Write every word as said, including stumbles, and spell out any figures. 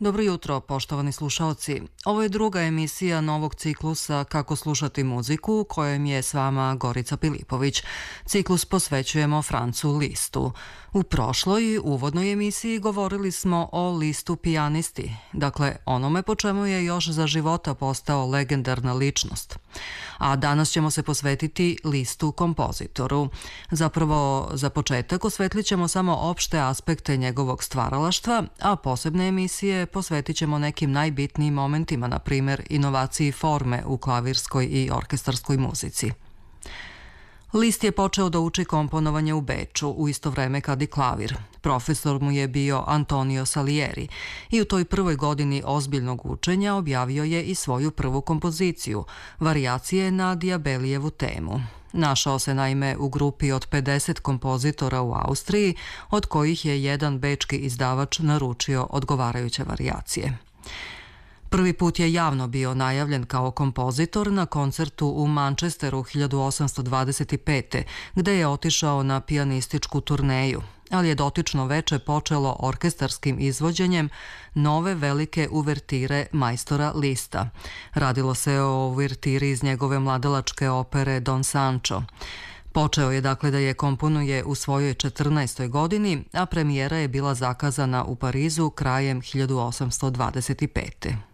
Dobro jutro, poštovani slušaoci. Ovo je druga emisija novog ciklusa Kako slušati muziku, u kojem je s vama Gorica Pilipović. Ciklus posvećujemo Francu Listu. U prošloj uvodnoj emisiji govorili smo o Listu pijanisti, dakle onome po čemu je još za života postao legendarna ličnost. A danas ćemo se posvetiti Listu kompozitoru. Zapravo, za početak osvetlit ćemo samo opšte aspekte njegovog stvaralaštva, a posebne emisije posvetit ćemo nekim najbitnijim momentima, na primjer inovaciji forme u klavirskoj i orkestarskoj muzici. Liszt je počeo da uči komponovanje u Beču u isto vreme kad i klavir. Profesor mu je bio Antonio Salieri i u toj prvoj godini ozbiljnog učenja objavio je i svoju prvu kompoziciju, varijacije na Diabellijevu temu. Našao se naime u grupi od pedeset kompozitora u Austriji, od kojih je jedan bečki izdavač naručio odgovarajuće varijacije. Prvi put je javno bio najavljen kao kompozitor na koncertu u Manchesteru hiljadu osamsto dvadeset pete. gde je otišao na pijanističku turneju, ali je dotično veče počelo orkestarskim izvođenjem nove velike uvertire majstora Liszta. Radilo se o uvertiri iz njegove mladalačke opere Don Sancho. Počeo je dakle da je komponuje u svojoj četrnaestoj godini, a premijera je bila zakazana u Parizu krajem hiljadu osamsto dvadeset pete.